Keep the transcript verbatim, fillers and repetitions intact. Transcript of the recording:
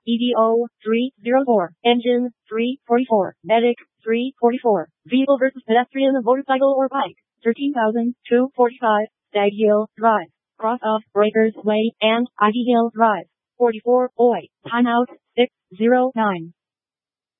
E D O, three oh four. Engine, three forty-four. Medic, three forty-four. Vehicle versus pedestrian, motorcycle or bike, thirteen thousand two hundred forty-five. Stag Hill Drive. Cross off Breakers Way and Ivy Hill Drive. forty-four. Oi. Timeout, six oh nine.